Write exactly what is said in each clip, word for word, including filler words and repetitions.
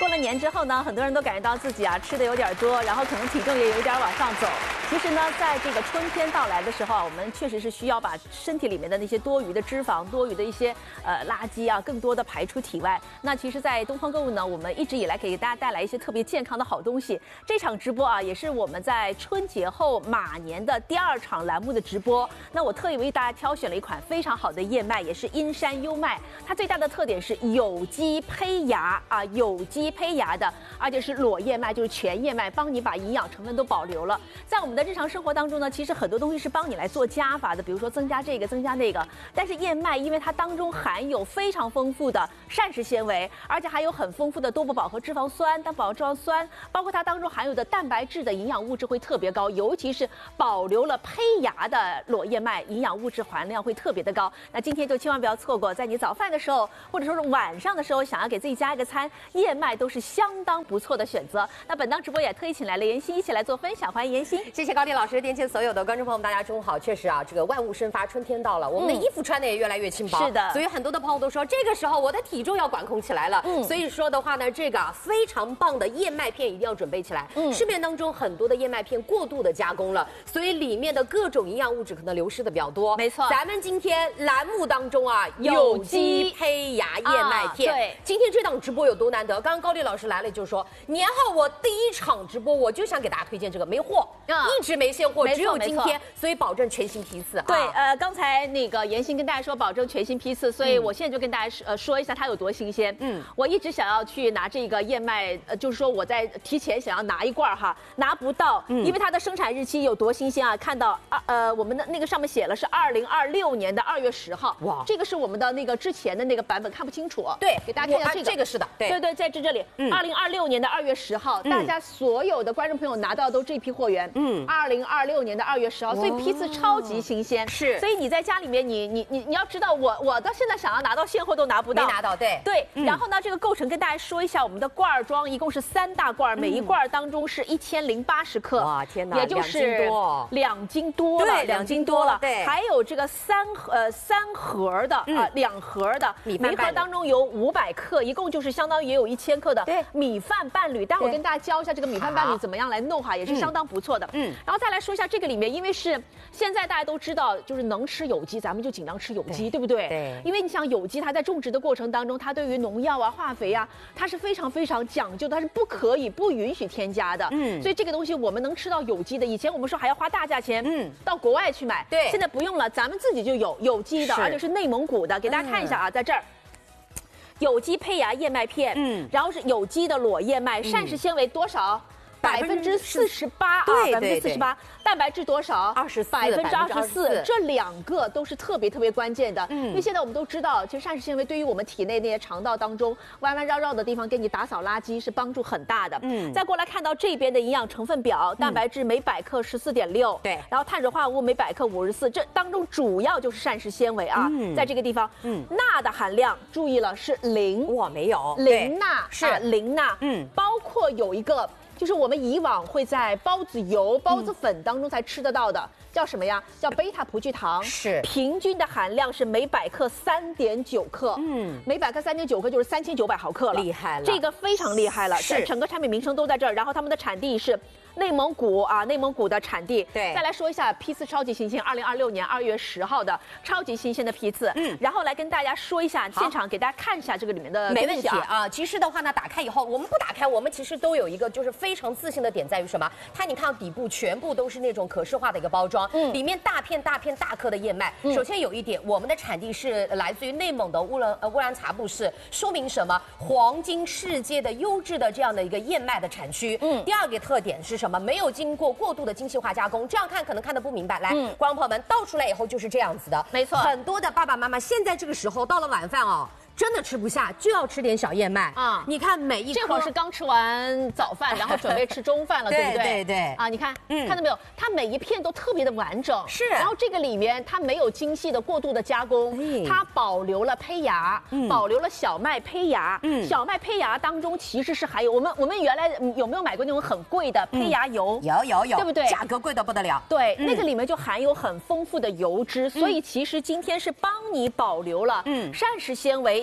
过了年之后呢，很多人都感觉到自己啊吃的有点多，然后可能体重也有一点往上走。其实呢，在这个春天到来的时候啊，我们确实是需要把身体里面的那些多余的脂肪、多余的一些呃垃圾啊，更多的排出体外。那其实，在东方购物呢，我们一直以来给大家带来一些特别健康的好东西。这场直播啊，也是我们在春节后马年的第二场栏目的直播。那我特意为大家挑选了一款非常好的燕麦，也是阴山优麦。它最大的特点是有机胚芽啊，有机胚芽的，而且是裸燕麦，就是全燕麦，帮你把营养成分都保留了。在我们的日常生活当中呢，其实很多东西是帮你来做加法的，比如说增加这个，增加那个。但是燕麦因为它当中含有非常丰富的膳食纤维，而且还有很丰富的多不饱和脂肪酸、单饱和脂肪酸，包括它当中含有的蛋白质的营养物质会特别高，尤其是保留了胚芽的裸燕麦，营养物质含量会特别的高。那今天就千万不要错过，在你早饭的时候，或者说是晚上的时候，想要给自己加一个餐，燕麦都是相当不错的选择。那本档直播也特意请来了妍希一起来做分享，欢迎妍希。 谢谢高丽老师，电前所有的观众朋友们，大家中午好。确实啊，这个万物生发，春天到了，我们的衣服穿的也越来越轻薄。 是的， 所以很多的朋友都说，这个时候我的体重要管控起来了。嗯，所以说的话呢，这个非常棒的燕麦片一定要准备起来。嗯，市面当中很多的燕麦片过度的加工了，所以里面的各种营养物质可能流失的比较多。 没错， 咱们今天栏目当中啊，有机胚芽燕麦片。啊、对，今天这档直播有多难得？刚刚高丽老师来了就说，年后我第一场直播我就想给大家推荐这个，没货，啊、一直没现货，只有今天，所以保证全新批次。 对，呃，刚才那个妍希跟大家说保证全新批次，所以我现在就跟大家呃说一下它有多新鲜。嗯，我一直想要去拿这个燕麦，呃，就是说我在提前想要拿一罐哈，拿不到，嗯、因为它的生产日期有多新鲜啊？看到啊，呃，我们的那个上面写了是二零二六年的二月十号。哇，这个是我们的那个之前的那个版本，看不清楚。 对， 给大家看一下这个， 这个是的，对对对，在这这里，二零二六年的二月十号，大家所有的观众朋友拿到都这批货源。嗯，二零二六年的二月十号，所以批次超级新鲜。 是， 所以你在家里面，你你你你要知道，我我到现在想要拿到现货都拿不到， 没拿到，对对。嗯、然后呢，这个构成跟大家说一下，我们的罐装一共是三大罐，每一罐当中是一千零八十克， 哇天哪， 也就是两斤多了， 对，两斤多了，对。 还有这个三呃三盒的啊，两盒的， 米饭， 每盒当中有五百克，一共就是相当于也有一千克的对米饭伴侣。待会儿跟大家教一下这个米饭伴侣怎么样来弄哈，也是相当不错的。嗯，然后再来说一下这个里面，因为是现在大家都知道，就是能吃有机，咱们就尽量吃有机， 对, 对不对？ 对。 因为你像有机，它在种植的过程当中，它对于农药啊、化肥啊，它是非常非常讲究的，它是不可以、不允许添加的。嗯。所以这个东西我们能吃到有机的，以前我们说还要花大价钱，嗯，到国外去买。 对。 现在不用了，咱们自己就有有机的，而且是内蒙古的。给大家看一下啊，在这儿。有机胚芽燕麦片，嗯，然后是有机的裸燕麦，膳食纤维多少？百分之四十八啊，百分之四十八，蛋白质多少？ 二十四， 百分之二十四，这两个都是特别特别关键的。嗯，因为现在我们都知道，其实膳食纤维对于我们体内那些肠道当中弯弯绕绕的地方，给你打扫垃圾是帮助很大的。嗯，再过来看到这边的营养成分表，蛋白质每百克十四点六，对，然后碳水化合物每百克五十四，这当中主要就是膳食纤维啊，嗯、在这个地方，嗯，钠的含量注意了是零， 哇，没有零钠是、 啊、零钠，嗯，包括有一个。就是我们以往会在包子油、包子粉当中才吃得到的，嗯、叫什么呀？叫贝塔葡聚糖， 是平均的含量是每百克三点九克，嗯，每百克三点九克就是三千九百毫克了， 厉害了， 这个非常厉害了， 是整个产品名称都在这儿，然后他们的产地是。内蒙古啊，内蒙古的产地。 对， 再来说一下批次超级新鲜，二零二六年二月十号的超级新鲜的批次。嗯，然后来跟大家说一下，现场给大家看一下这个里面的。 没问题啊。其实的话呢，打开以后，我们不打开，我们其实都有一个就是非常自信的点在于什么？它你看到底部全部都是那种可视化的一个包装，嗯，里面大片大片大颗的燕麦。嗯、首先有一点，我们的产地是来自于内蒙的乌兰呃乌兰察布市，说明什么？黄金世界的优质的这样的一个燕麦的产区。嗯，第二个特点是什么？没有经过。过过度的精细化加工，这样看可能看得不明白。来，嗯、观众朋友们，倒出来以后就是这样子的， 没错。 很多的爸爸妈妈现在这个时候到了晚饭哦。真的吃不下，就要吃点小燕麦啊！你看每一颗， 这会儿是刚吃完早饭，然后准备吃中饭了，对不对？ 对对啊！你看，嗯，看到没有？它每一片都特别的完整， 是。 然后这个里面它没有精细的过度的加工，它保留了胚芽，保留了小麦胚芽。嗯，小麦胚芽当中其实是还有我们我们原来有没有买过那种很贵的胚芽油？ 有有有， 对不对？ 价格贵得不得了。 对，那个里面就含有很丰富的油脂，所以其实今天是帮你保留了嗯膳食纤维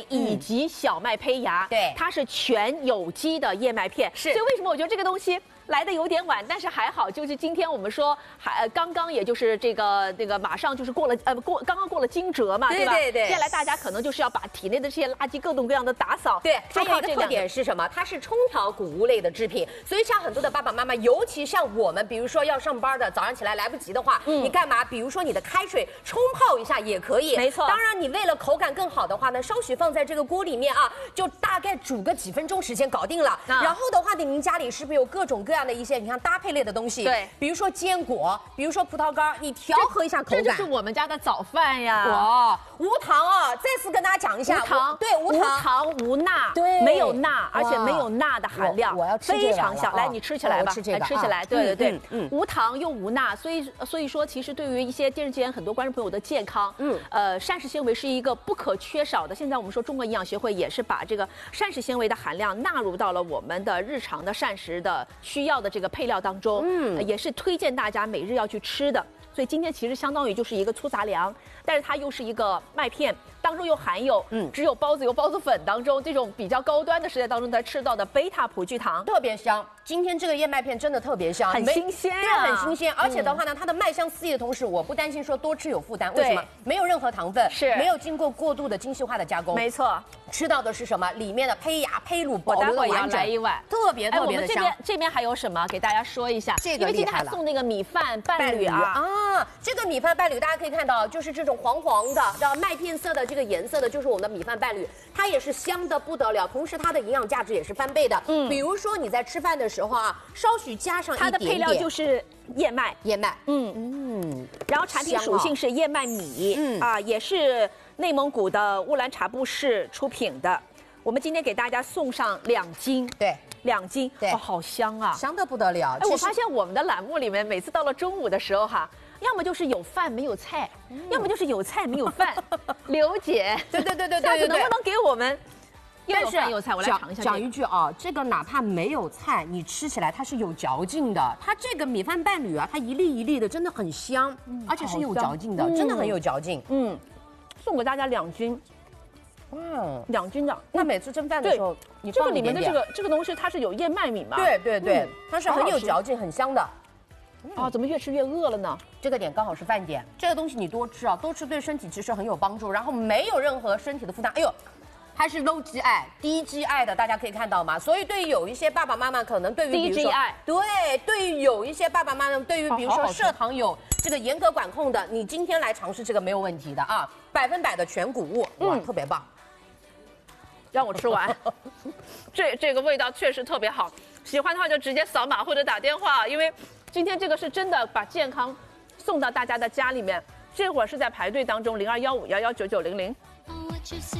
维以及小麦胚芽， 对， 它是全有机的燕麦片。 是， 所以为什么我觉得这个东西来的有点晚，但是还好，就是今天我们说还刚刚也就是这个这个马上就是过了呃过刚刚过了惊蛰嘛，对吧？ 对对。 接下来大家可能就是要把体内的这些垃圾各种各样的打扫。 对，还有一个特点是什么？它是冲调谷物类的制品，所以像很多的爸爸妈妈，尤其像我们，比如说要上班的，早上起来来不及的话，嗯、你干嘛？比如说你的开水冲泡一下也可以。 没错。 当然，你为了口感更好的话呢，稍许放在这个锅里面啊，就大概煮个几分钟时间搞定了。啊、然后的话呢，您家里是不是有各种各样的一些，你看搭配类的东西？ 对， 比如说坚果，比如说葡萄干，你调和一下口感。 这就是我们家的早饭呀。 哇，无糖啊！再次跟大家讲一下， 无糖， 对，无糖， 无糖无钠， 对， 没有钠，而且没有钠的含量， 我要吃非常小。来，你吃起来吧， 吃这个， 吃起来，对对对，嗯，无糖又无钠，所以所以说，其实对于一些电视机前很多观众朋友的健康，嗯，呃，膳食纤维是一个不可缺少的。现在我们说中国营养学会也是把这个膳食纤维的含量纳入到了我们的日常的膳食的需要的这个配料当中，嗯，也是推荐大家每日要去吃的。所以今天其实相当于就是一个粗杂粮，但是它又是一个麦片，当中又含有，嗯，只有包子有包子粉当中这种比较高端的食材当中才吃到的贝塔葡聚糖， 特别香。今天这个燕麦片真的特别香， 很新鲜啊， 对，很新鲜。而且的话呢，它的麦香四溢的同时，我不担心说多吃有负担，为什么？没有任何糖分， 是没有经过过度的精细化的加工， 没错。 吃到的是什么？里面的胚芽、胚乳保留的完整， 来一碗， 特别特别的香。 哎，我们这边这边还有什么？给大家说一下， 这个因为今天还送那个米饭伴侣啊啊，这个米饭伴侣大家可以看到，就是这种黄黄的、的麦片色的这个颜色的，就是我们的米饭伴侣，它也是香的不得了，同时它的营养价值也是翻倍的。嗯，比如说你在吃饭的时候啊，稍许加上一点点， 它的配料就是燕麦， 燕麦， 嗯嗯，然后产品属性是燕麦米，嗯啊，也是内蒙古的乌兰察布市出品的。我们今天给大家送上两斤， 对， 两斤，对，哦，好香啊， 香得不得了。 哎，我发现我们的栏目里面，每次到了中午的时候哈，要么就是有饭没有菜，嗯、要么就是有菜没有饭。刘姐， 对对对对对对对，能不能给我们又有饭又有菜？我来尝一下、这个。 讲一句啊，这个哪怕没有菜，你吃起来它是有嚼劲的。它这个米饭伴侣啊，它一粒一粒的，真的很香，嗯、而且是有嚼劲的，嗯、真的很有嚼劲。嗯， 送给大家两斤。嗯，两斤的。 那每次蒸饭的时候，你这个里面的这个这个东西，它是有燕麦米嘛？ 对对对，它是很有嚼劲、很香的。 啊，怎么越吃越饿了呢？ 这个点刚好是饭点，这个东西你多吃啊，多吃对身体其实很有帮助，然后没有任何身体的负担。哎呦，还是 low G I 低 G I 的，大家可以看到吗？所以对于有一些爸爸妈妈，可能对于低 G I， 对，对于有一些爸爸妈妈，对于比如说摄糖有这个严格管控的，你今天来尝试这个没有问题的啊，百分百的全谷物，哇，嗯、特别棒。 让我吃完，这这个味道确实特别好，喜欢的话就直接扫码或者打电话，因为今天这个是真的把健康送到大家的家里面，这会儿是在排队当中，零二幺五幺幺九九零零。